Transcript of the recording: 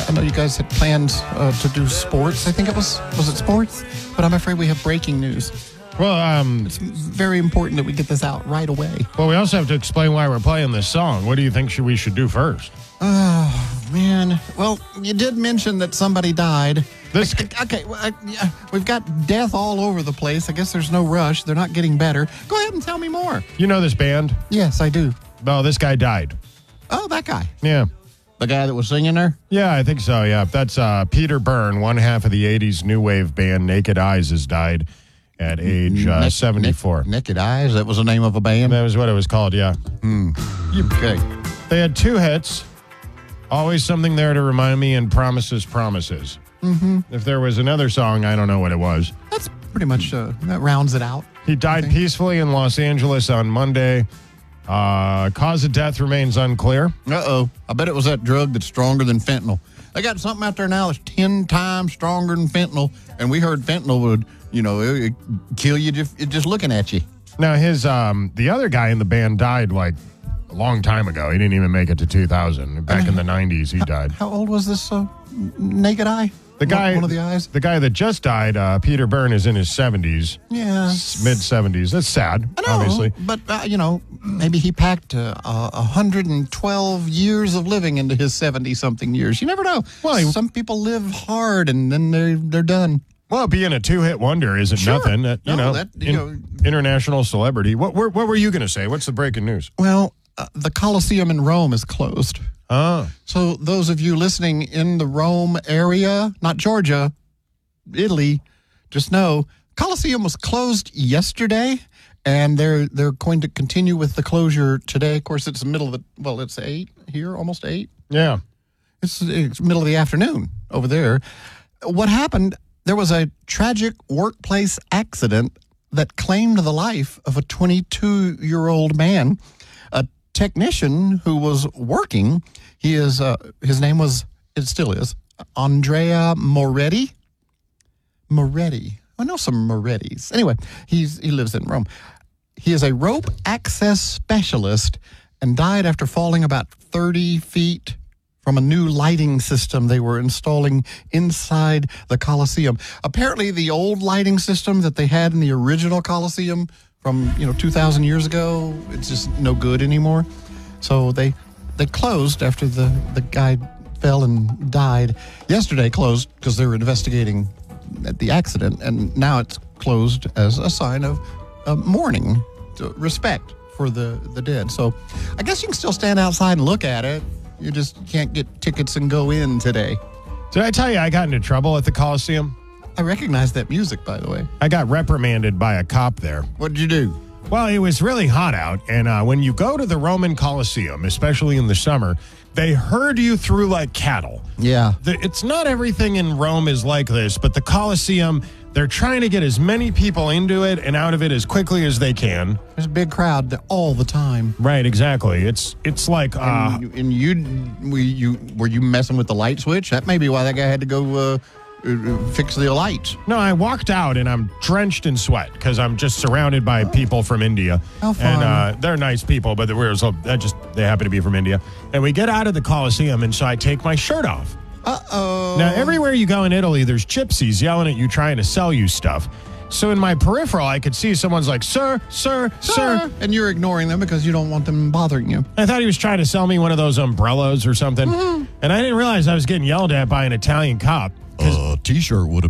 I know you guys had plans to do sports. I think it was it sports? But I'm afraid we have breaking news. Well, It's very important that we get this out right away. well, we also have to explain why we're playing this song. What do you think we should do first? Oh, man. Well, you did mention that somebody died. This Okay, well, yeah, we've got death all over the place. I guess there's no rush. They're not getting better. Go ahead and tell me more. You know this band? Yes, I do. Oh, this guy died. Oh, that guy. Yeah. The guy that was singing there? Yeah, I think so, yeah. That's Peter Byrne, one half of the 80s new wave band Naked Eyes, has died at age 74. Naked Eyes? That was the name of a band? That was what it was called, yeah. Okay. They had 2 hits, Always Something There to Remind Me and Promises, Promises. Mm-hmm. If there was another song, I don't know what it was. That's pretty much, that rounds it out. He died peacefully in Los Angeles on Monday. Cause of death remains unclear. Uh-oh. I bet it was that drug that's stronger than fentanyl. They got something out there now that's 10 times stronger than fentanyl, and we heard fentanyl would, it kill you just looking at you. Now, the other guy in the band died like a long time ago. He didn't even make it to 2000. Back in the 90s, he died. How old was this Naked Eye? The guy, one of the eyes? The guy that just died, Peter Byrne, is in his 70s. Yeah. Mid-70s. That's sad, I know, obviously. But, maybe he packed 112 years of living into his 70-something years. You never know. Well, some people live hard and then they're done. Well, being a 2-hit wonder isn't nothing. International celebrity. What were you going to say? What's the breaking news? Well, the Colosseum in Rome is closed. Oh. So those of you listening in the Rome area, not Georgia, Italy, just know Colosseum was closed yesterday, and they're going to continue with the closure today. Of course, it's the middle of it's 8 here, almost 8. Yeah. It's middle of the afternoon over there. What happened, there was a tragic workplace accident that claimed the life of a 22-year-old man, a technician who was working. His name was, it still is, Andrea Moretti. Moretti. I know some Morettis. Anyway, he lives in Rome. He is a rope access specialist and died after falling about 30 feet from a new lighting system they were installing inside the Colosseum. Apparently, the old lighting system that they had in the original Colosseum from 2,000 years ago, it's just no good anymore. So they closed after the guy fell and died. Yesterday closed because they were investigating the accident, and now it's closed as a sign of mourning, respect for the dead. So I guess you can still stand outside and look at it. You just can't get tickets and go in today. Did I tell you I got into trouble at the Coliseum? I recognize that music, by the way. I got reprimanded by a cop there. What did you do? Well, it was really hot out, and when you go to the Roman Colosseum, especially in the summer, they herd you through like cattle. Yeah. It's not everything in Rome is like this, but the Colosseum, they're trying to get as many people into it and out of it as quickly as they can. There's a big crowd all the time. Right, exactly. It's like... were you messing with the light switch? That may be why that guy had to go... fix the lights. No, I walked out and I'm drenched in sweat because I'm just surrounded by people from India. How fun. And they're nice people, but they happen to be from India. And we get out of the Coliseum, and so I take my shirt off. Uh-oh. Now, everywhere you go in Italy, there's gypsies yelling at you, trying to sell you stuff. So in my peripheral, I could see someone's like, sir. And you're ignoring them because you don't want them bothering you. I thought he was trying to sell me one of those umbrellas or something. Mm-hmm. And I didn't realize I was getting yelled at by an Italian cop. A T-shirt would have